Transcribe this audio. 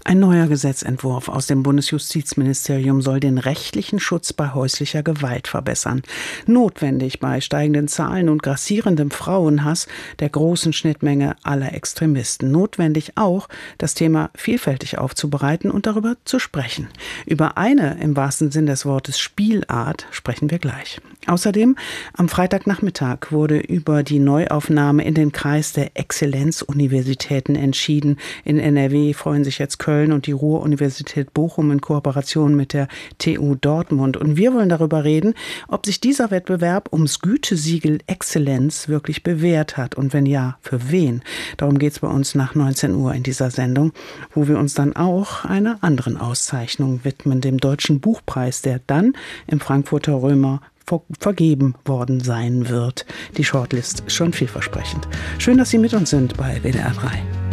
Ein neuer Gesetzentwurf aus dem Bundesjustizministerium soll den rechtlichen Schutz bei häuslicher Gewalt verbessern. Notwendig bei steigenden Zahlen und grassierendem Frauenhass, der großen Schnittmenge aller Extremisten. Notwendig auch, das Thema vielfältig aufzubereiten und darüber zu sprechen. Über eine, im wahrsten Sinn des Wortes, Spielart sprechen wir gleich. Außerdem, am Freitagnachmittag wurde über die Neuaufnahme in den Kreis der Exzellenzuniversitäten entschieden. In NRW freuen sich jetzt Köln und die Ruhr-Universität Bochum in Kooperation mit der TU Dortmund. Und wir wollen darüber reden, ob sich dieser Wettbewerb ums Gütesiegel Exzellenz wirklich bewährt hat. Und wenn ja, für wen? Darum geht es bei uns nach 19 Uhr in dieser Sendung, wo wir uns dann auch einer anderen Auszeichnung widmen, dem Deutschen Buchpreis, der dann im Frankfurter Römer vergeben worden sein wird. Die Shortlist ist schon vielversprechend. Schön, dass Sie mit uns sind bei WDR 3.